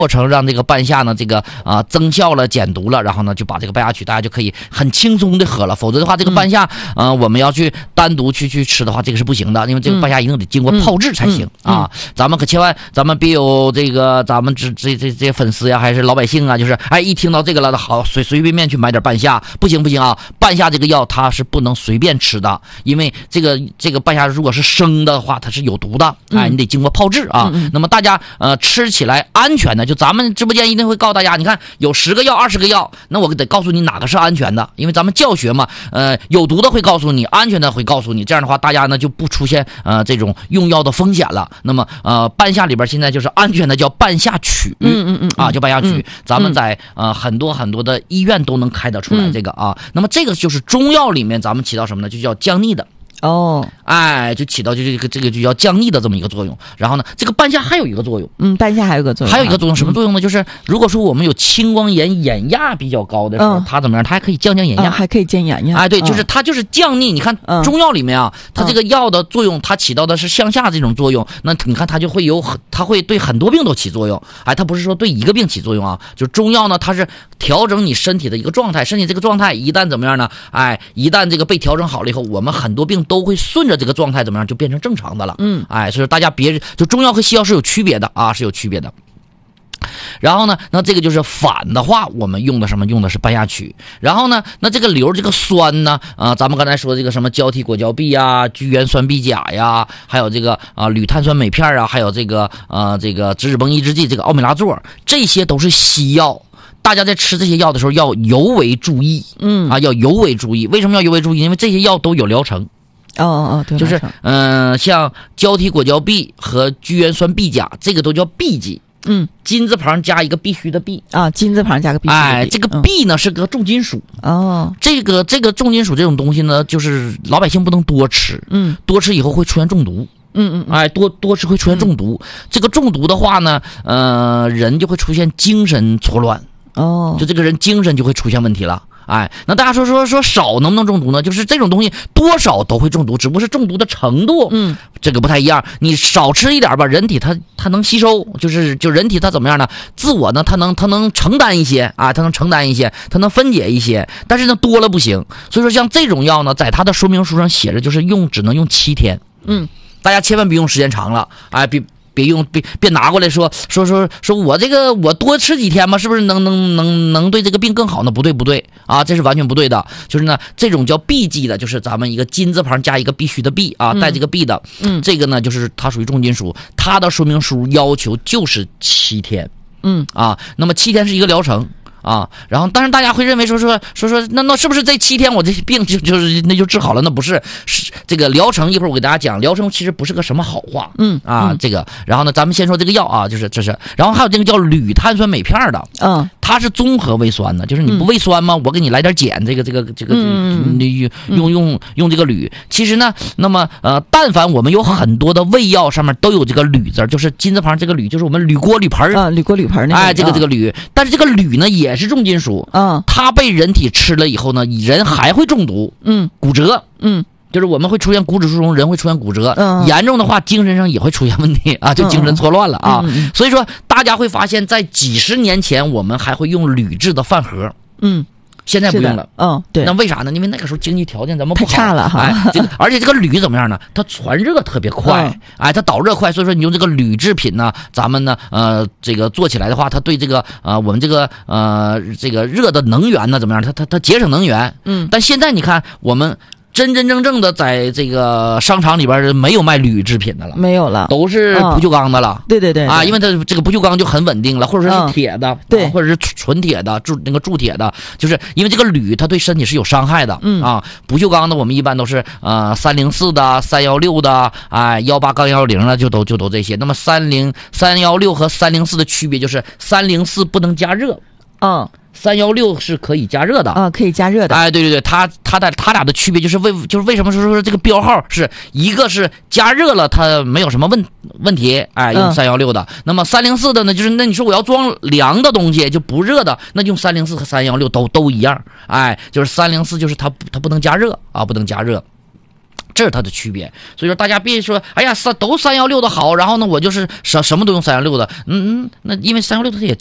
过程让这个半夏呢增效了减毒了，然后呢就把这个半夏曲大家就可以很轻松的喝了。否则的话这个半夏我们要去单独去吃的话，这个是不行的，因为这个半夏一定得经过泡制才行啊。咱们可千万咱们别有这个咱们这些粉丝呀还是老百姓啊，就是一听到这个了好随便去买点半夏，不行啊，半夏这个药它是不能随便吃的，因为这个半夏如果是生的话它是有毒的，你得经过泡制啊。那么大家吃起来安全的，就咱们直播间一定会告诉大家，你看有10个药20个药，那我得告诉你哪个是安全的，因为咱们教学嘛，有毒的会告诉你，安全的会告诉你，这样的话大家呢就不出现这种用药的风险了。那么半夏里边现在就是安全的叫半夏曲，叫半夏曲，咱们在很多的医院都能开得出来这个啊。那么这个就是中药里面咱们起到什么呢？就叫降逆的。就起到这个就叫降逆的这么一个作用。然后呢，这个半夏还有一个作用， 半夏还有一个作用， 什么作用呢？就是如果说我们有青光眼、眼压比较高的时候，它怎么样？它还可以降眼压， 还可以降眼压。 对，就是它就是降逆。你看中药里面啊，它这个药的作用，它起到的是向下这种作用。那你看它就会它会对很多病都起作用。它不是说对一个病起作用啊，就中药呢，它是调整你身体的一个状态，身体这个状态一旦怎么样呢？一旦这个被调整好了以后，我们很多病都会顺着这个状态怎么样就变成正常的了。所以大家就中药和西药是有区别的啊，是有区别的。然后呢，那这个就是反的话，我们用的什么？用的是半夏曲。然后呢，那这个硫这个酸呢，咱们刚才说这个什么胶体果胶吡呀、聚元酸吡甲呀，还有这个铝碳酸镁片啊，还有这个质子泵抑制剂这个奥美拉唑，这些都是西药。大家在吃这些药的时候要尤为注意，要尤为注意。为什么要尤为注意？因为这些药都有疗程。 对， 就是像胶体果胶吡和聚元酸吡甲，这个都叫吡剂。金字旁加一个必须的必金字旁加个必须的必。 这个吡呢是个重金属。这个重金属这种东西呢，就是老百姓不能多吃。多吃以后会出现中毒。多吃会出现中毒。这个中毒的话呢，人就会出现精神错乱。就这个人精神就会出现问题了。那大家说少能不能中毒呢？就是这种东西多少都会中毒，只不过是中毒的程度，这个不太一样。你少吃一点吧，人体它能吸收，就人体它怎么样呢？自我呢，它能承担一些它能承担一些，它能分解一些，但是呢多了不行。所以说像这种药呢，在它的说明书上写着，就是只能用7天。大家千万别用时间长了，别拿过来说我这个我多吃几天吧，是不是能对这个病更好呢？不对啊，这是完全不对的。就是呢，这种叫吡剂的，就是咱们一个金字旁加一个必须的必带这个必的，这个呢就是它属于重金属，它的说明书要求就是7天。那么7天是一个疗程。然后当然大家会认为说那是不是这7天我这病就治好了？那不是，这个疗程一会儿我给大家讲，疗程其实不是个什么好话。这个，然后呢，咱们先说这个药就是这是，然后还有这个叫铝碳酸镁片的，它是综合胃酸的，就是你不胃酸吗？我给你来点碱，这个用这个铝。其实呢，那么但凡我们有很多的胃药上面都有这个铝字，就是金字旁这个铝，就是我们铝锅铝盆铝锅铝盆那个这个铝，但是这个铝呢也是重金属，它被人体吃了以后呢，人还会中毒，骨折，就是我们会出现骨质疏松，人会出现骨折，严重的话精神上也会出现问题就精神错乱了所以说大家会发现在几十年前我们还会用铝制的饭盒，现在不用了。对。那为啥呢？因为那个时候经济条件咱们不好， 太差了而且这个铝怎么样呢？它传热特别快，它导热快，所以说你用这个铝制品呢，咱们呢这个做起来的话，它对这个我们这个热的能源呢怎么样？它节省能源。但现在你看我们真正的在这个商场里边没有卖铝制品的了， 没有了， 都是不锈钢的了。 对因为它这个不锈钢就很稳定了，或者说是铁的， 对， 或者是纯铁的铸铁的，就是因为这个铝它对身体是有伤害的。不锈钢的我们一般都是304的、316的18-110的，就都这些。那么316和304的区别就是304不能加热。316是可以加热的可以加热的。 对，它俩的区别就是为什么说这个标号是一个是加热了它没有什么问题，用316的。那么304的呢，就是那你说我要装凉的东西就不热的，那用304和316都一样。就是304就是它不能加热不能加热。 这是它的区别。所以说大家别说哎呀都316的好，然后呢我就是什么都用316的，那因为316它也